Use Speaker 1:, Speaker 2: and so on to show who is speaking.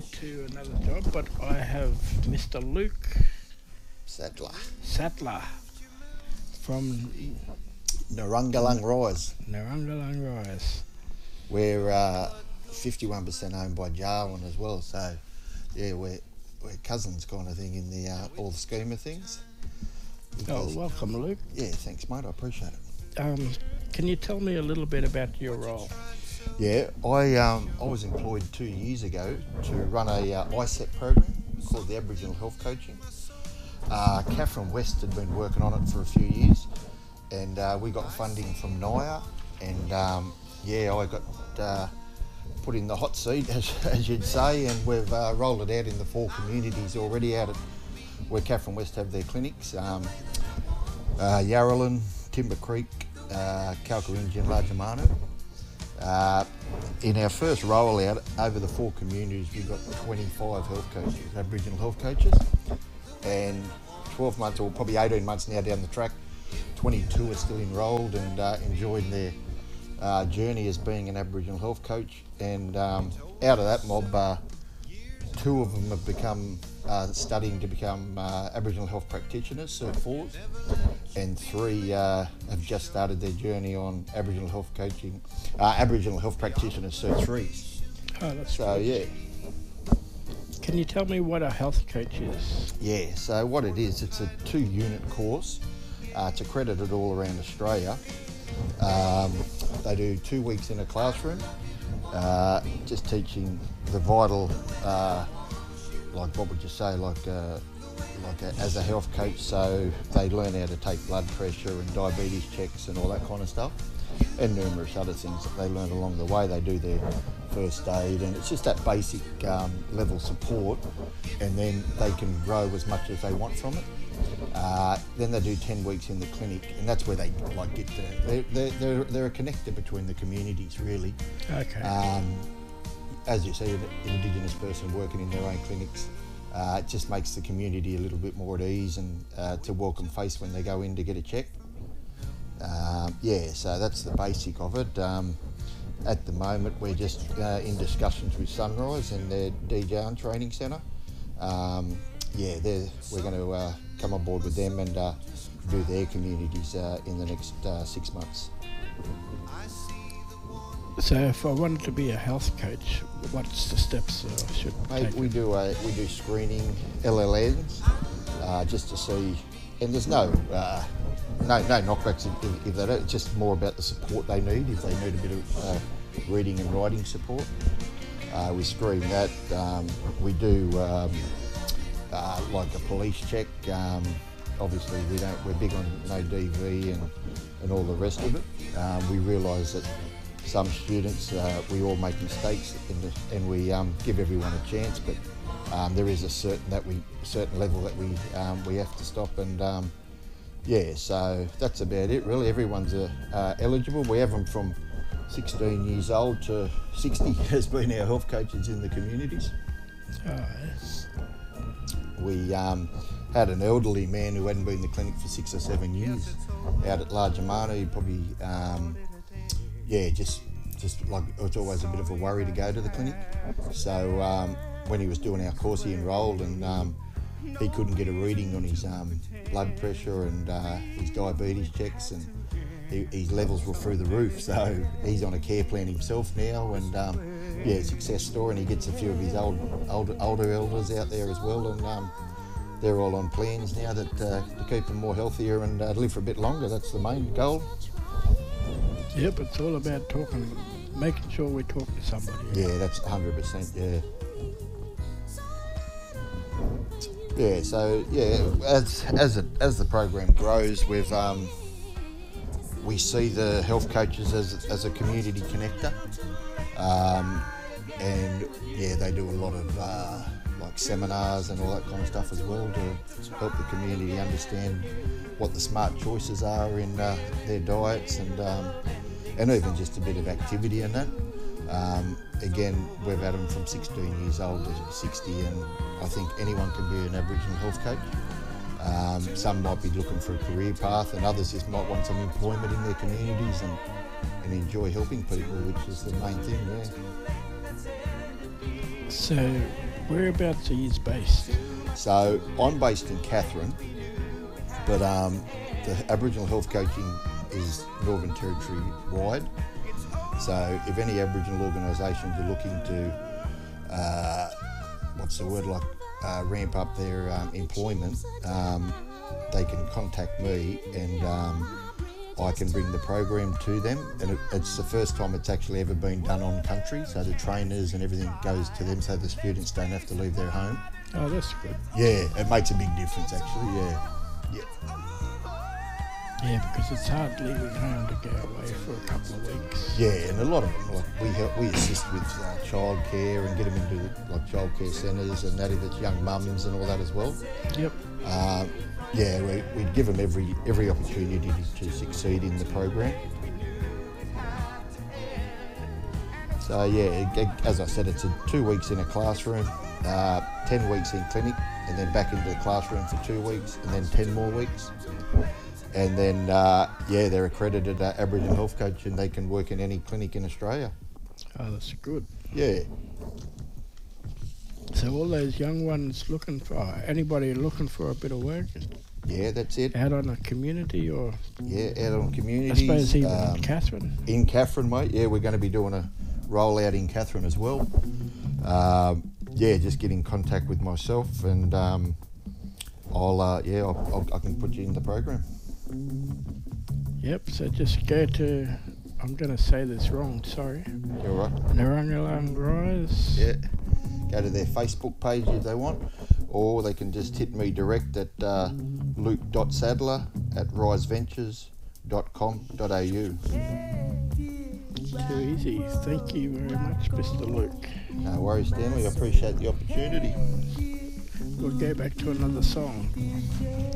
Speaker 1: get to another job, but I have Mr. Luke Sattler from
Speaker 2: Narungalang Rise.
Speaker 1: Narungalang Rise.
Speaker 2: We're 51% owned by Jarwin as well, so yeah, we're cousins kind of thing in the all the scheme of things.
Speaker 1: Oh, welcome, Luke.
Speaker 2: Yeah, thanks, mate. I appreciate it.
Speaker 1: Can you tell me a little bit about your role?
Speaker 2: Yeah, I was employed 2 years ago to run a ISEP program called the Aboriginal Health Coaching. Catherine West had been working on it for a few years, and we got funding from NIA, and I got put in the hot seat, as you'd say, and we've rolled it out in the 4 communities already out at where Catherine West have their clinics. Yarralin, Timber Creek, Kalkarinji and Largamanu. In our first rollout over the 4 communities, we got 25 health coaches, Aboriginal health coaches, and 12 months or probably 18 months now down the track, 22 are still enrolled and enjoying their journey as being an Aboriginal health coach. And out of that mob, 2 of them have become studying to become Aboriginal health practitioners, Cert 4s, and 3 have just started their journey on Aboriginal health coaching, Aboriginal health practitioners, Cert 3s.
Speaker 1: Oh, that's
Speaker 2: So
Speaker 1: good.
Speaker 2: yeah.
Speaker 1: Can you tell me what a health coach is?
Speaker 2: Yeah, so what it is, it's a 2-unit course. It's accredited all around Australia. They do 2 weeks in a classroom, just teaching the vital, like what would you say, as a health coach. So they learn how to take blood pressure and diabetes checks and all that kind of stuff, and numerous other things that they learn along the way. They do their first aid, and it's just that basic level support, and then they can grow as much as they want from it. Then they do 10 weeks in the clinic, and that's where they get to. They're a connector between the communities, really.
Speaker 1: Okay.
Speaker 2: As you see, an Indigenous person working in their own clinics, it just makes the community a little bit more at ease and to welcome face when they go in to get a check. So that's the basic of it. At the moment, we're just in discussions with Sunrise and their DJN training centre. We're going to come on board with them and do their communities in the next 6 months.
Speaker 1: So if I wanted to be a health coach, what's the steps I should take?
Speaker 2: We do screening LLNs just to see, and there's no knockbacks if they don't. It's just more about the support they need. If they need a bit of reading and writing support, we screen that. We do like a police check. Obviously, we're big on no DV and all the rest of it. We realise that some students, we all make mistakes, and we give everyone a chance, but there is a certain level that we have to stop, and so that's about it really. Everyone's eligible. We have them from 16 years old to 60 has been our health coaches in the communities.
Speaker 1: Oh, yes.
Speaker 2: We had an elderly man who hadn't been in the clinic for 6 or 7 years out at Largamanu. Probably just like it's always a bit of a worry to go to the clinic. So when he was doing our course, he enrolled, and he couldn't get a reading on his blood pressure and his diabetes checks, and his levels were through the roof. So he's on a care plan himself now, and success story. And he gets a few of his older elders out there as well, and they're all on plans now that to keep them more healthier and live for a bit longer. That's the main goal.
Speaker 1: Yep, it's all about making sure we talk to somebody.
Speaker 2: Yeah, that's 100%, yeah. Yeah, so as the program grows, we see the health coaches as a community connector, and they do a lot of like seminars and all that kind of stuff as well to help the community understand what the smart choices are in their diets, and even just a bit of activity in that. Again, we've had them from 16 years old to 60, and I think anyone can be an Aboriginal health coach. Some might be looking for a career path, and others just might want some employment in their communities and enjoy helping people, which is the main thing, yeah.
Speaker 1: So Whereabouts are you based?
Speaker 2: So I'm based in Katherine, but the Aboriginal health coaching is Northern Territory wide. So if any Aboriginal organisations are looking to, ramp up their employment, they can contact me and I can bring the program to them. And it's the first time it's actually ever been done on country, so the trainers and everything goes to them, so the students don't have to leave their home.
Speaker 1: Oh, that's good.
Speaker 2: Yeah, it makes a big difference actually, yeah.
Speaker 1: Yeah, because it's hard leaving home to go away for a couple of weeks.
Speaker 2: Yeah, and a lot of them, like we assist with childcare and get them into childcare centres and that, if it's young mums and all that as well.
Speaker 1: Yep.
Speaker 2: We give them every opportunity to succeed in the program. So yeah, as I said, it's 2 weeks in a classroom, 10 weeks in clinic, and then back into the classroom for 2 weeks, and then 10 more weeks. And then, they're accredited Aboriginal health coach and they can work in any clinic in Australia.
Speaker 1: Oh, that's good.
Speaker 2: Yeah.
Speaker 1: So all those young ones anybody looking for a bit of work?
Speaker 2: Yeah, that's it.
Speaker 1: Out on a community or?
Speaker 2: Yeah, out on communities.
Speaker 1: I suppose even in Katherine.
Speaker 2: In Katherine, mate. Yeah, we're going to be doing a rollout in Katherine as well. Just get in contact with myself and I can put you in the program.
Speaker 1: Yep, so just go to, I'm going to say this wrong, sorry.
Speaker 2: You're right.
Speaker 1: Naranggalang Rise.
Speaker 2: Yeah. Go to their Facebook page if they want, or they can just hit me direct at luke.sadler@riseventures.com.au.
Speaker 1: Too easy. Thank you very much, Mr. Luke.
Speaker 2: No worries, Stanley. I appreciate the opportunity.
Speaker 1: We'll go back to another song.